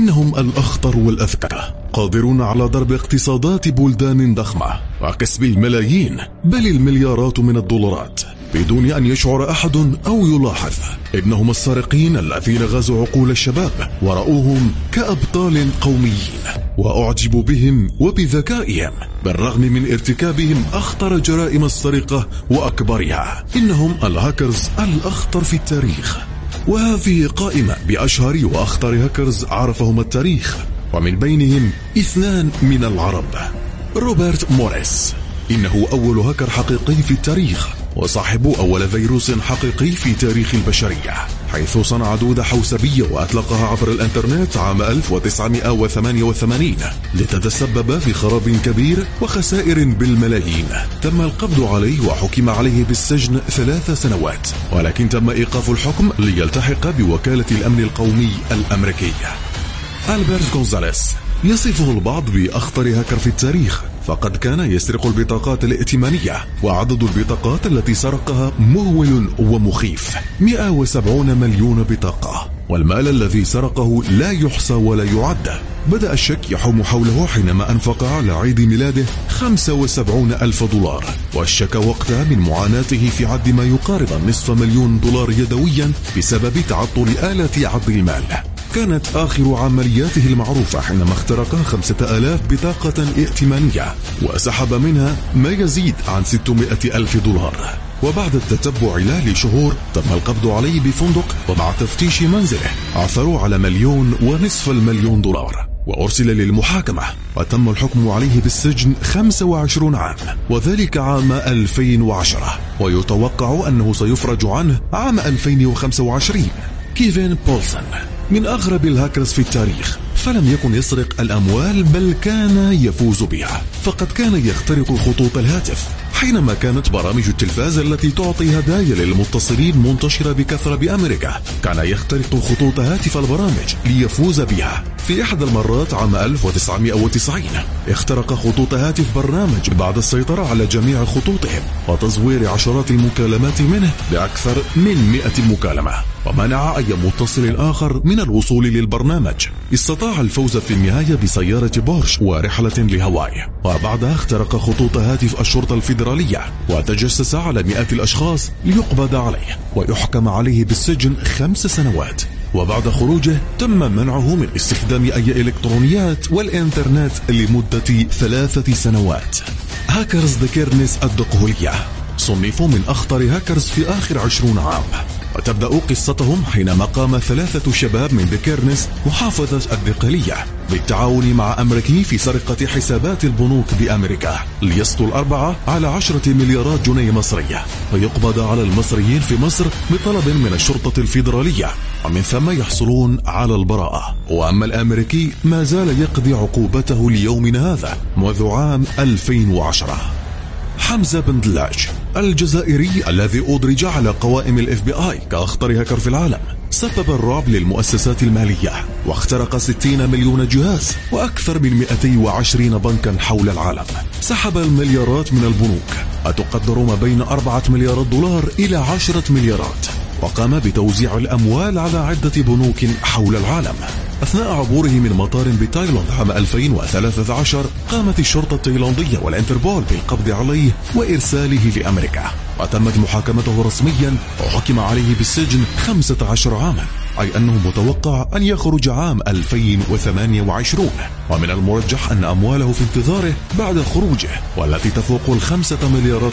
إنهم الأخطر والأذكى، قادرون على ضرب اقتصادات بلدان ضخمة وكسب الملايين بل المليارات من الدولارات بدون أن يشعر أحد أو يلاحظ. إنهم السارقين الذين غزوا عقول الشباب ورأوهم كأبطال قوميين وأعجبوا بهم وبذكائهم بالرغم من ارتكابهم أخطر جرائم السرقة وأكبرها. إنهم الهاكرز الأخطر في التاريخ، وهذه قائمة بأشهر وأخطر هاكرز عرفهم التاريخ، ومن بينهم 2 من العرب. روبرت موريس، إنه أول هاكر حقيقي في التاريخ وصاحب أول فيروس حقيقي في تاريخ البشرية، حيث صنع دودة حوسبية وأطلقها عبر الإنترنت عام 1988 لتتسبب في خراب كبير وخسائر بالملايين. تم القبض عليه وحكم عليه بالسجن 3 سنوات، ولكن تم إيقاف الحكم ليلتحق بوكالة الأمن القومي الأمريكية. ألبرت غونزاليس، يصفه البعض بأخطر هاكر في التاريخ، فقد كان يسرق البطاقات الائتمانية، وعدد البطاقات التي سرقها مهول ومخيف، 170 مليون بطاقة، والمال الذي سرقه لا يحصى ولا يعد. بدأ الشك يحوم حوله حينما أنفق على عيد ميلاده 75,000 دولار، والشك وقتها من معاناته في عد ما يقارب $500,000 يدويا بسبب تعطل آلة عد المال. كانت آخر عملياته المعروفة حينما اخترق 5,000 بطاقة ائتمانية وسحب منها ما يزيد عن $600,000. وبعد التتبع له لشهور تم القبض عليه بفندق، ومع تفتيش منزله عثروا على $1,250,000 وأرسل للمحاكمة، وتم الحكم عليه بالسجن 25 عام، وذلك عام 2010، ويتوقع أنه سيفرج عنه عام 2025. كيفن بولسون، من أغرب الهاكرز في التاريخ، فلم يكن يسرق الأموال بل كان يفوز بها، فقد كان يخترق خطوط الهاتف حينما كانت برامج التلفاز التي تعطي هدايا للمتصلين منتشرة بكثرة بأمريكا. كان يخترق خطوط هاتف البرامج ليفوز بها. في إحدى المرات عام 1990 اخترق خطوط هاتف برنامج بعد السيطرة على جميع خطوطهم وتزوير عشرات المكالمات منه بأكثر من 100 مكالمة، ومنع أي متصل آخر من الوصول للبرنامج. استطاع الفوز في النهاية بسيارة بورش ورحلة لهاواي، وبعدها اخترق خطوط هاتف الشرطة الفيدرالية وتجسس على 100 الأشخاص ليقبض عليه ويحكم عليه بالسجن 5 سنوات. وبعد خروجه تم منعه من استخدام أي إلكترونيات والإنترنت لمدة 3 سنوات. هاكرز دكيرنس الدقهولية صنفوا من أخطر هاكرز في آخر 20 عام، وتبدأ قصتهم حينما قام 3 شباب من دكيرنس محافظة الدقهلية بالتعاون مع أمريكي في سرقة حسابات البنوك بأمريكا، ليسطوا ال4 على 10 مليارات جنيه مصرية، ويقبض على المصريين في مصر بطلب من الشرطة الفيدرالية، ومن ثم يحصلون على البراءة. وأما الأمريكي ما زال يقضي عقوبته ليومنا هذا منذ عام 2010. حمزة بن دلاج الجزائري الذي أدرج على قوائم الFBI كأخطر هاكر في العالم، سبب الرعب للمؤسسات المالية واخترق 60 مليون جهاز وأكثر من 220 بنكا حول العالم. سحب المليارات من البنوك أتقدر ما بين 4 مليارات دولار إلى 10 مليارات، وقام بتوزيع الأموال على عدة بنوك حول العالم. أثناء عبوره من مطار بتايلاند عام 2013 قامت الشرطة التايلاندية والانتربول بالقبض عليه وإرساله لأمريكا، وتمت محاكمته رسميا وحكم عليه بالسجن 15 عاما، أي أنه متوقع أن يخرج عام 2028. ومن المرجح أن أمواله في انتظاره بعد خروجه والتي تفوق 5 مليارات